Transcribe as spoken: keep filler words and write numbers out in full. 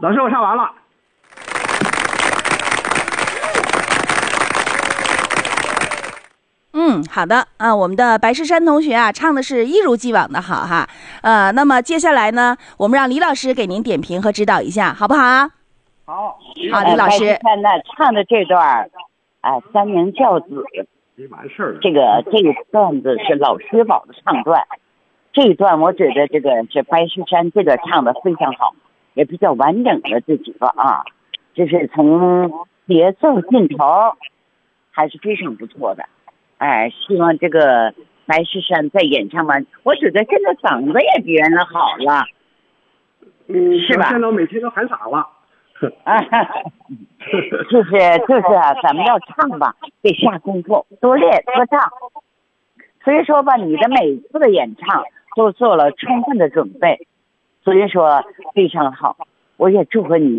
老师，我唱完了。 嗯，好的啊，我们的白诗珊同学啊，唱的是一如既往的好哈。呃，那么接下来呢，我们让李老师给您点评和指导一下，好不好？ 好， 好，李老师。 白诗珊呢唱的这段，啊、呃，三娘教子， 没完事儿了。 这个这个段子是老薛宝的唱段，这一段我觉得这个是白诗珊这个唱的非常好，也比较完整的这几个啊，就是从节奏劲头还是非常不错的。哎，希望这个白诗珊在演唱完，我觉得现在嗓子也比原来好了， 嗯， 是吧？ 现在每天都喊傻了。 啊，就是就是啊，咱们要唱吧，得下功夫，多练多唱。所以说吧，你的每次的演唱都做了充分的准备，所以说非常好，我也祝贺你。